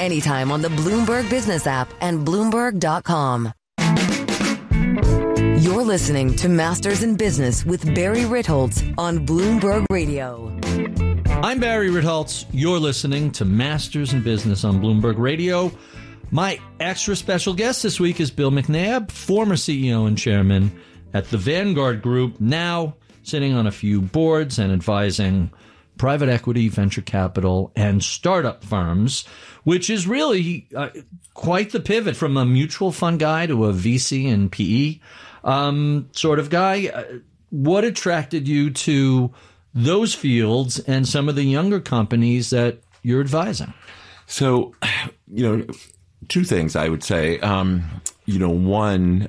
anytime on the Bloomberg Business app and Bloomberg.com. You're listening to Masters in Business with Barry Ritholtz on Bloomberg Radio. I'm Barry Ritholtz. You're listening to Masters in Business on Bloomberg Radio. My extra special guest this week is Bill McNabb, former CEO and chairman at the Vanguard Group, now sitting on a few boards and advising private equity, venture capital, and startup firms, which is really quite the pivot from a mutual fund guy to a VC and PE sort of guy. What attracted you to those fields and some of the younger companies that you're advising? So, two things I would say. One,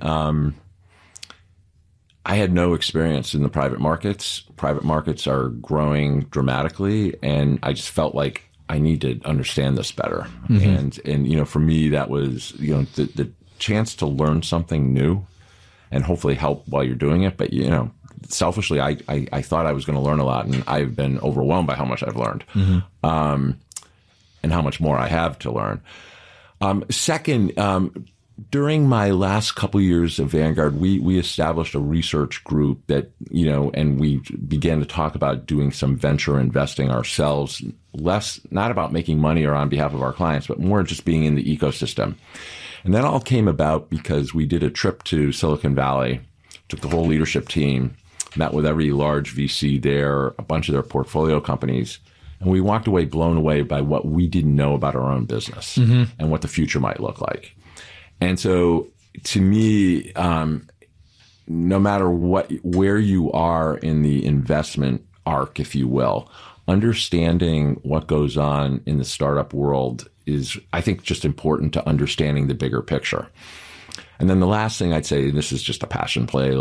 I had no experience in the private markets. Private markets are growing dramatically, and I just felt like I need to understand this better. Mm-hmm. And for me, that was, the chance to learn something new and hopefully help while you're doing it. But, selfishly, I thought I was going to learn a lot, and I've been overwhelmed by how much I've learned, and how much more I have to learn. Second, during my last couple not of Vanguard, we established a research group that, and we began to talk about doing some venture investing ourselves, less, not about making money or on behalf of our clients, but more just being in the ecosystem. And that all came about because we did a trip to Silicon Valley, took the whole leadership team, met with every large VC there, a bunch of their portfolio companies, and we walked away blown away by what we didn't know about our own business and what the future might look like. And so to me, no matter where you are in the investment arc, if you will, understanding what goes on in the startup world is, I think, just important to understanding the bigger picture. And then the last thing I'd say, and this is just a passion play,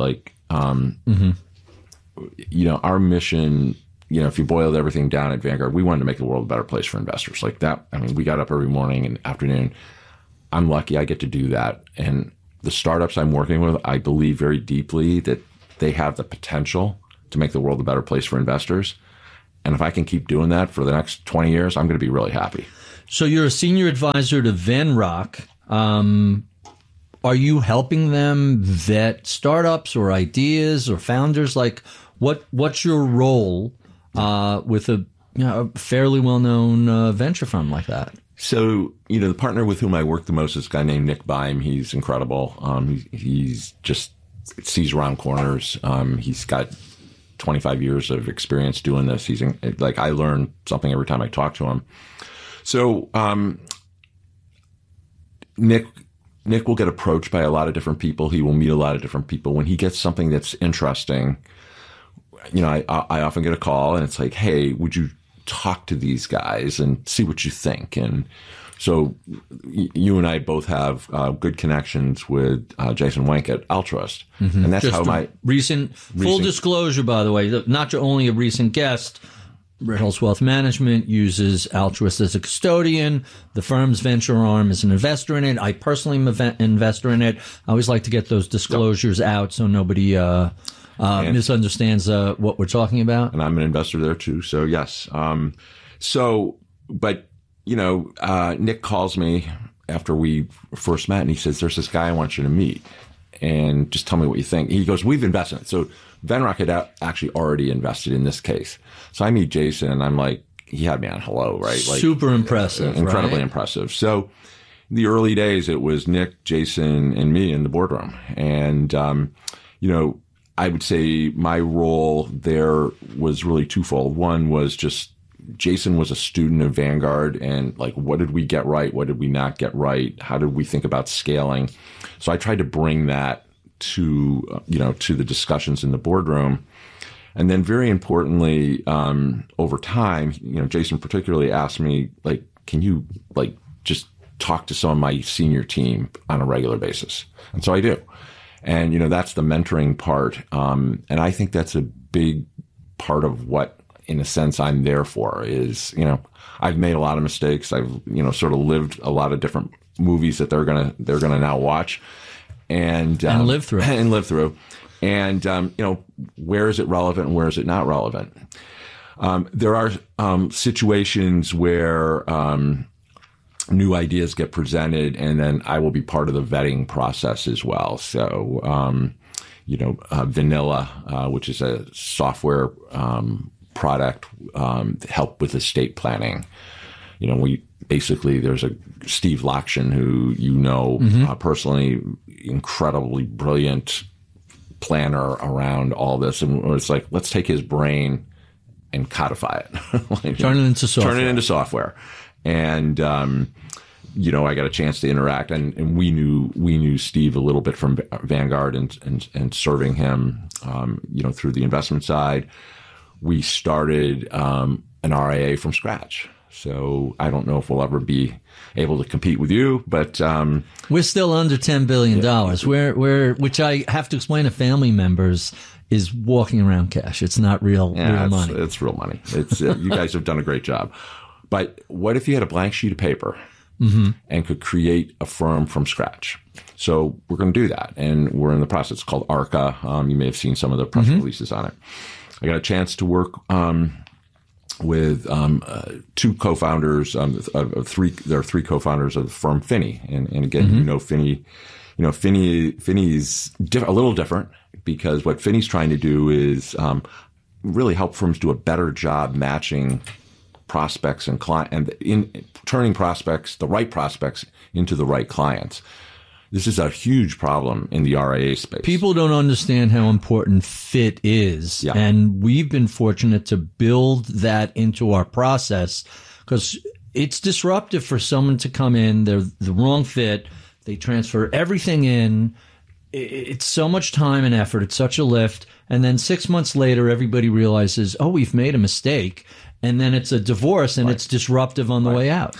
our mission, if you boiled everything down at Vanguard, we wanted to make the world a better place for investors. Like that, we got up every morning and afternoon. I'm lucky I get to do that. And the startups I'm working with, I believe very deeply that they have the potential to make the world a better place for investors. And if I can keep doing that for the next 20 years, I'm going to be really happy. So you're a senior advisor to Venrock. Are you helping them vet startups or ideas or founders? Like, what's your role with a fairly well-known venture firm like that? So, the partner with whom I work the most is a guy named Nick Beim. He's incredible. He's just sees around corners. He's got 25 years of experience doing this. He's I learn something every time I talk to him. So, Nick will get approached by a lot of different people. He will meet a lot of different people. When he gets something that's interesting, I often get a call and it's like, hey, would you talk to these guys and see what you think? And so you and I both have good connections with Jason Wenk at Altruist. Mm-hmm. And that's just how recent full disclosure, by the way, not only a recent guest, Ritholtz Wealth Management uses Altruist as a custodian. The firm's venture arm is an investor in it. I personally am an investor in it. I always like to get those disclosures out so nobody misunderstands what we're talking about. And I'm an investor there too. So yes. Nick calls me after we first met and he says, there's this guy I want you to meet and just tell me what you think. He goes, we've invested. So Venrock had actually already invested in this case. So I meet Jason and I'm like, he had me on hello, right? Super impressive. Incredibly right? impressive. So in the early days, it was Nick, Jason, and me in the boardroom. And, I would say my role there was really twofold. One was just Jason was a student of Vanguard and what did we get right? What did we not get right? How did we think about scaling? So I tried to bring that to the discussions in the boardroom. And then very importantly, over time, Jason particularly asked me, can you just talk to some of my senior team on a regular basis? And so I do. And, that's the mentoring part. And I think that's a big part of what, in a sense, I'm there for is, I've made a lot of mistakes. I've, sort of lived a lot of different movies that they're going to now watch and live through. And, where is it relevant and where is it not relevant? There are situations where new ideas get presented, and then I will be part of the vetting process as well. So, Vanilla, which is a software product, help with estate planning. There's a Steve Lakshin, who personally, incredibly brilliant planner around all this, and it's like, let's take his brain and codify it, turn it into software. And I got a chance to interact, and we knew Steve a little bit from Vanguard and serving him, through the investment side. We started an RIA from scratch. So I don't know if we'll ever be able to compete with you, but we're still under $10 billion. Yeah. Which I have to explain to family members is walking around cash. It's not real money. It's real money. It's you guys have done a great job. But what if you had a blank sheet of paper and could create a firm from scratch? So we're going to do that, and we're in the process. It's called ARCA. You may have seen some of the press releases on it. I got a chance to work with two co-founders of three. There are three co-founders of the firm Finney, and again, Finney. Finney's a little different, because what Finney's trying to do is really help firms do a better job matching prospects and client, and in turning prospects, the right prospects, into the right clients. This is a huge problem in the RIA space. People don't understand how important fit is. Yeah. And we've been fortunate to build that into our process, because it's disruptive for someone to come in, they're the wrong fit, they transfer everything in. It's so much time and effort. It's such a lift. And then 6 months later, everybody realizes, we've made a mistake. And then it's a divorce, and it's disruptive on the way out.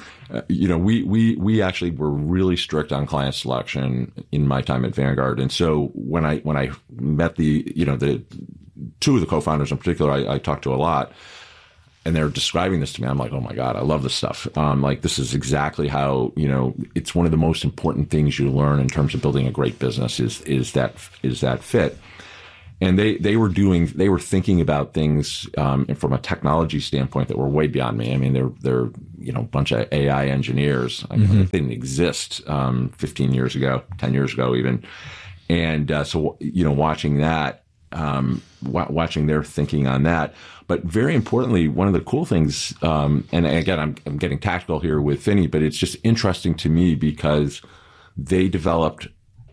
We actually were really strict on client selection in my time at Vanguard. And so when I met the two of the co-founders in particular, I talked to a lot, and they're describing this to me. I'm like, oh my God, I love this stuff. This is exactly how, it's one of the most important things you learn in terms of building a great business is that fit. And they were thinking about things from a technology standpoint that were way beyond me. I mean, they're a bunch of AI engineers. They didn't exist 15 years ago, 10 years ago even. And so watching that, watching their thinking on that. But very importantly, one of the cool things, and again, I'm getting tactical here with Finney, but it's just interesting to me because they developed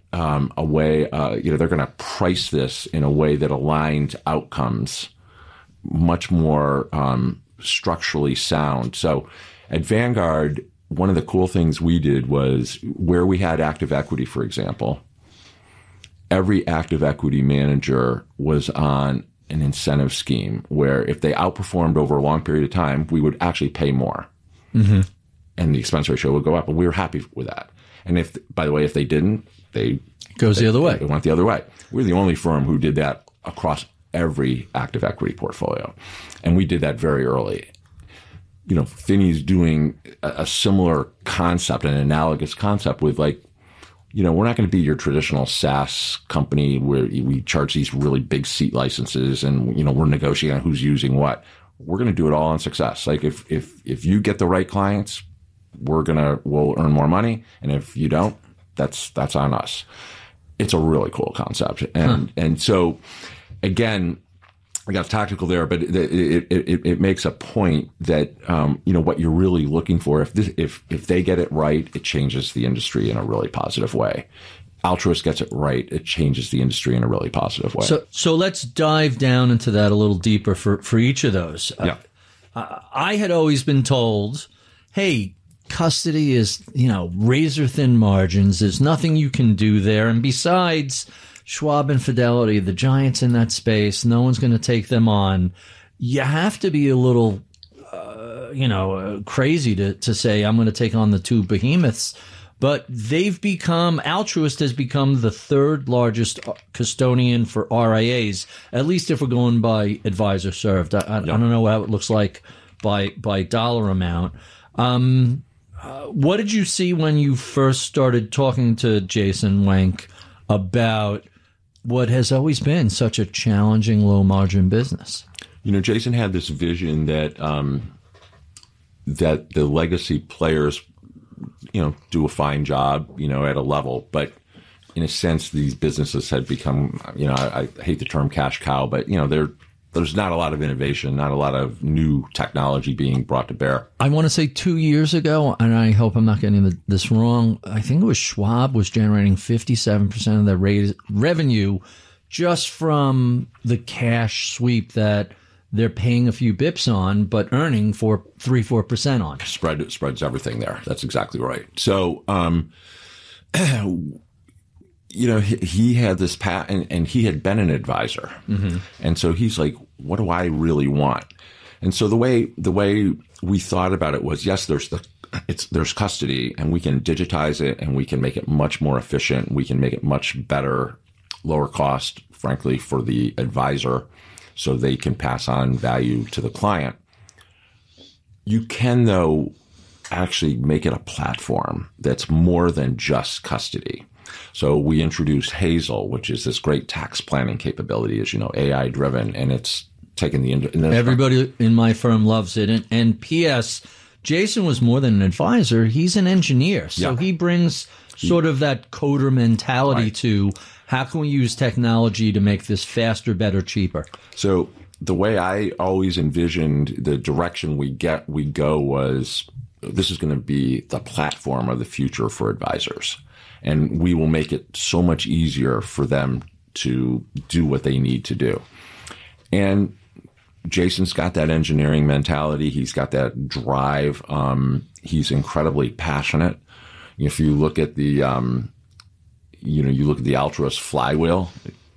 a way, they're going to price this in a way that aligns outcomes much more structurally sound. So at Vanguard, one of the cool things we did was where we had active equity, for example, every active equity manager was on an incentive scheme where if they outperformed over a long period of time, we would actually pay more. And the expense ratio would go up, and we were happy with that. And if they didn't, it went the other way. We're the only firm who did that across every active equity portfolio. And we did that very early. Finney's doing a similar concept, an analogous concept with we're not going to be your traditional SaaS company where we charge these really big seat licenses and, we're negotiating on who's using what. We're going to do it all on success. Like if you get the right clients, we'll earn more money. And if you don't, that's on us. It's a really cool concept. And so again, I got tactical there, but it makes a point that, what you're really looking for, if they get it right, it changes the industry in a really positive way. Altruist gets it right, it changes the industry in a really positive way. So let's dive down into that a little deeper for each of those. Yeah. I had always been told, hey, custody is, razor thin margins. There's nothing you can do there. And besides, Schwab and Fidelity, the giants in that space, no one's going to take them on. You have to be a little, crazy to say, I'm going to take on the two behemoths. But Altruist has become the third largest custodian for RIAs, at least if we're going by advisor served. I don't know how it looks like by dollar amount. What did you see when you first started talking to Jason Wenk about what has always been such a challenging low margin business? Jason had this vision that that the legacy players do a fine job, at a level. But in a sense, these businesses had become, I hate the term cash cow, but, there's not a lot of innovation, not a lot of new technology being brought to bear. I want to say 2 years ago, and I hope I'm not getting this wrong, I think it was Schwab was generating 57% of their revenue just from the cash sweep that they're paying a few bips on, but earning 3-4% on. Spreads everything there. That's exactly right. So, he had this path, and he had been an advisor. Mm-hmm. And so he's like, what do I really want? And so the way we thought about it was, yes, there's custody, and we can digitize it, and we can make it much more efficient. We can make it much better, lower cost, frankly, for the advisor, so they can pass on value to the client. You can, though, actually make it a platform that's more than just custody. So we introduced Hazel, which is this great tax planning capability, as you know, AI driven, and it's taken the everybody in my firm loves it. And P.S. Jason was more than an advisor; he's an engineer, so he brings sort of that coder mentality to how can we use technology to make this faster, better, cheaper. So the way I always envisioned the direction we go was, this is going to be the platform of the future for advisors. And we will make it so much easier for them to do what they need to do. And Jason's got that engineering mentality. He's got that drive. He's incredibly passionate. If you look at the, you look at the Altruist flywheel,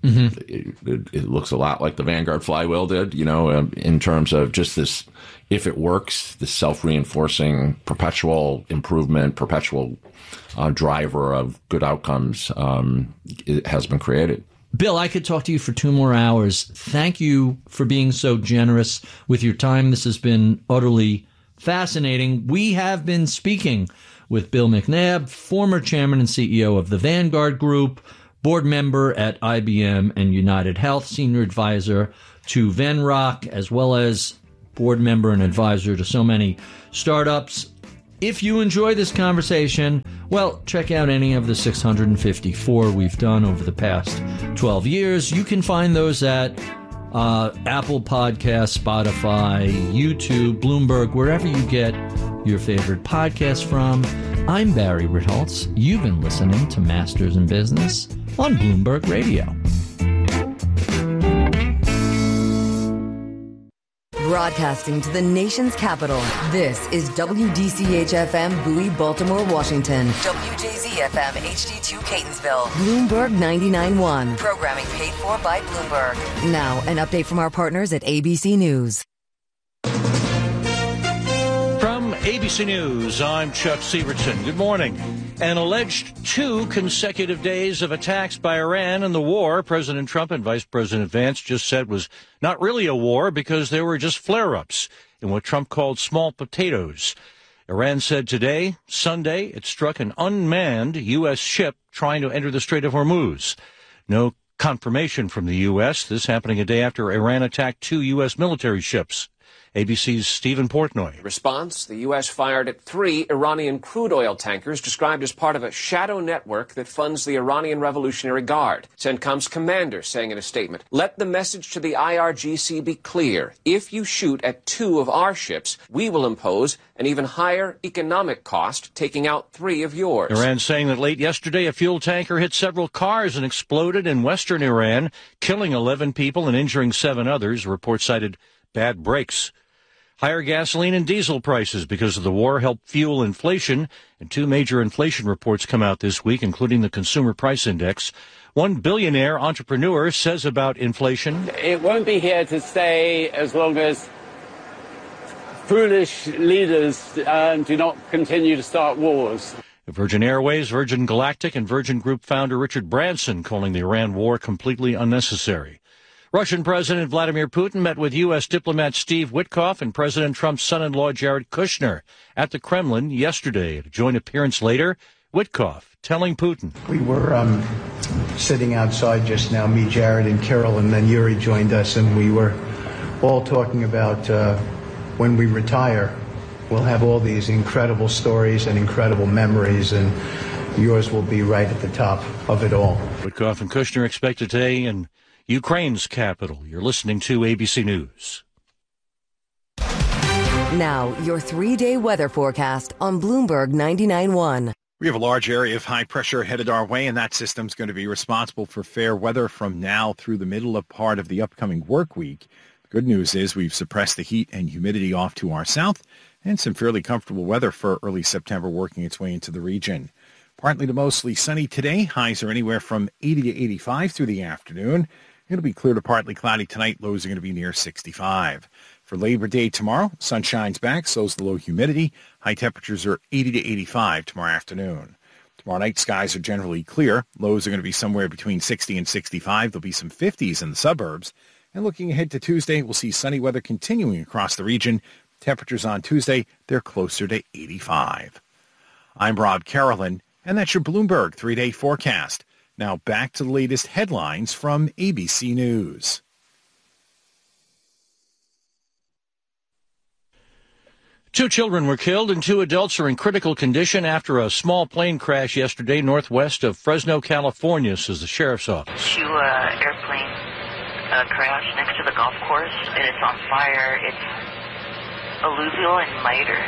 it looks a lot like the Vanguard flywheel did, in terms of just this, if it works, the self-reinforcing, perpetual improvement, perpetual driver of good outcomes, it has been created. Bill, I could talk to you for 2 more hours. Thank you for being so generous with your time. This has been utterly fascinating. We have been speaking with Bill McNabb, former chairman and CEO of the Vanguard Group, board member at IBM and United Health, senior advisor to Venrock, as well as board member and advisor to so many startups. If you enjoy this conversation, well, check out any of the 654 we've done over the past 12 years. You can find those at Apple Podcasts, Spotify, YouTube, Bloomberg, wherever you get your favorite podcast from. I'm Barry Ritholtz. You've been listening to Masters in Business on Bloomberg Radio. Broadcasting to the nation's capital, this is WDCH-FM Bowie, Baltimore, Washington. WJZ-FM HD2 Catonsville. Bloomberg 99.1. Programming paid for by Bloomberg. Now, an update from our partners at ABC News. From ABC News, I'm Chuck Sievertson. Good morning. An alleged 2 consecutive days of attacks by Iran in the war President Trump and Vice President Vance just said was not really a war because there were just flare-ups in what Trump called small potatoes. Iran said today, Sunday, it struck an unmanned U.S. ship trying to enter the Strait of Hormuz. No confirmation from the U.S., this happening a day after Iran attacked 2 U.S. military ships. ABC's Stephen Portnoy. In response, the U.S. fired at 3 Iranian crude oil tankers described as part of a shadow network that funds the Iranian Revolutionary Guard. CENTCOM's commander saying in a statement, "Let the message to the IRGC be clear. If you shoot at 2 of our ships, we will impose an even higher economic cost, taking out 3 of yours." Iran saying that late yesterday a fuel tanker hit several cars and exploded in western Iran, killing 11 people and injuring 7 others. Reports cited bad brakes. Higher gasoline and diesel prices because of the war helped fuel inflation, and 2 major inflation reports come out this week, including the Consumer Price Index. One billionaire entrepreneur says about inflation, "It won't be here to stay as long as foolish leaders do not continue to start wars." Virgin Airways, Virgin Galactic, and Virgin Group founder Richard Branson calling the Iran war completely unnecessary. Russian President Vladimir Putin met with U.S. diplomat Steve Witkoff and President Trump's son-in-law Jared Kushner at the Kremlin yesterday. At a joint appearance later, Witkoff telling Putin, "We were sitting outside just now, me, Jared, and Kirill, and then Yuri joined us, and we were all talking about when we retire, we'll have all these incredible stories and incredible memories, and yours will be right at the top of it all. Witkoff and Kushner expected today in Ukraine's capital. You're listening to ABC News. Now, your 3-day weather forecast on Bloomberg 99.1. We have a large area of high pressure headed our way, and that system's going to be responsible for fair weather from now through the middle of part of the upcoming work week. The good news is we've suppressed the heat and humidity off to our south, and some fairly comfortable weather for early September working its way into the region. Partly to mostly sunny today. Highs are anywhere from 80 to 85 through the afternoon. It'll be clear to partly cloudy tonight. Lows are going to be near 65. For Labor Day tomorrow, sun shines back, so's the low humidity. High temperatures are 80 to 85 tomorrow afternoon. Tomorrow night, skies are generally clear. Lows are going to be somewhere between 60 and 65. There'll be some 50s in the suburbs. And looking ahead to Tuesday, we'll see sunny weather continuing across the region. Temperatures on Tuesday, they're closer to 85. I'm Rob Carolyn, and that's your Bloomberg 3-day forecast. Now back to the latest headlines from ABC News. Two children were killed and 2 adults are in critical condition after a small plane crash yesterday northwest of Fresno, California, says the sheriff's office. 2 airplane crashed next to the golf course, and it's on fire. It's Alluvial and Miter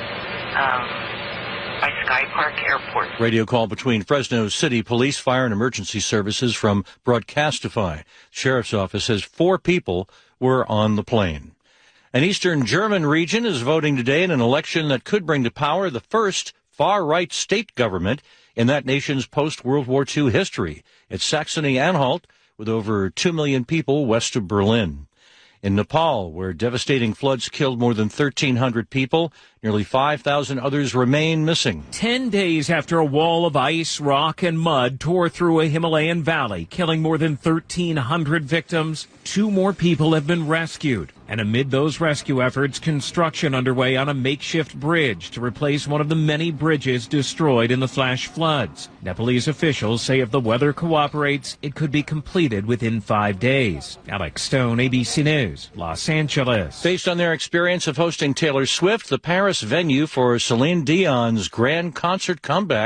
by Sky Park Airport. Radio call between Fresno City Police, Fire, and Emergency Services from Broadcastify. Sheriff's office says 4 people were on the plane. An Eastern German region is voting today in an election that could bring to power the first far-right state government in that nation's post-World War II history. It's Saxony-Anhalt, with over 2 million people west of Berlin. In Nepal, where devastating floods killed more than 1,300 people, nearly 5,000 others remain missing. 10 days after a wall of ice, rock, and mud tore through a Himalayan valley, killing more than 1,300 victims, 2 more people have been rescued. And amid those rescue efforts, construction underway on a makeshift bridge to replace one of the many bridges destroyed in the flash floods. Nepalese officials say if the weather cooperates, it could be completed within 5 days. Alex Stone, ABC News, Los Angeles. Based on their experience of hosting Taylor Swift, the Paris venue for Celine Dion's grand concert comeback